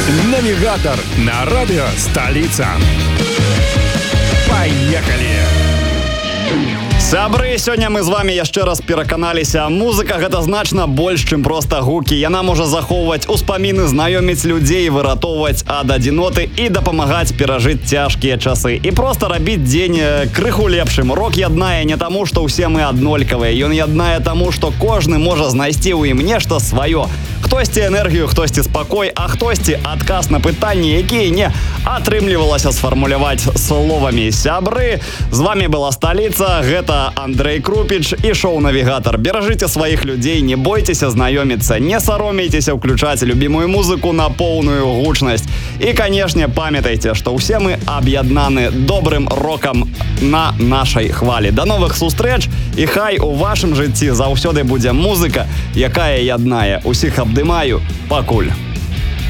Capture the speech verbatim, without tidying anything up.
Навигатор на радио «Столица». Поехали! Сябры, сёння мы з вами яшчэ раз пераканаліся. Музыка — гэта значна больш, чым проста гукі. Яна можа захоўваць успаміны, знаёміць людзей, выратоўваць ад адзіноты і дапамагаць перажыць цяжкія часы. І проста рабіць дзень крыху лепшым. Рок яднае не таму, што ўсе мы аднолькавыя. Ён яднае таму, што кожны можа знайсці ў ім нешта сваё. Хтосьці энергію, хтосьці спакой, а хтосьці адказ на пытанні, якія не атрымлівалася сфармуляваць словамі. Сябры, з вами была «Столица», гэта Андрей Крупич і шоу «Навигатор». Беражыце сваіх людзей, не бойцеся знаёміцца, не саромейцеся ўключаць любімую музыку на поўную гучнасць. І, канешне, памятайце, што ўсе мы аб'яднаны добрым рокам на нашай хвалі. Да новых сустрэч, і хай у вашым жыцці заўсёды будзе музыка, якая яднае. Усіх абдымаю, пакуль.